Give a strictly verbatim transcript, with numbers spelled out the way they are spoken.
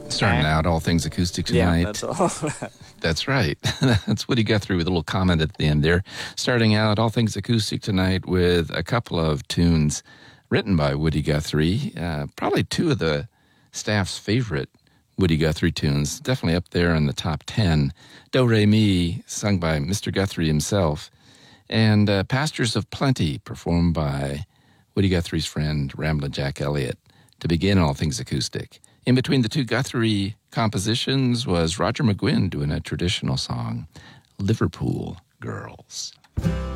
Starting out all things acoustic tonight. Yeah, that's all. That's right. That's Woody Guthrie with a little comment at the end there. Starting out all things acoustic tonight with a couple of tunes written by Woody Guthrie. Uh, probably two of the staff's favorite Woody Guthrie tunes. Definitely up there in the top ten. Do Re Mi, sung by Mister Guthrie himself. And uh, Pastures of Plenty, performed by Woody Guthrie's friend, Ramblin' Jack Elliott, to begin all things acoustic. In between the two Guthrie compositions was Roger McGuinn doing a traditional song, Liverpool Girls.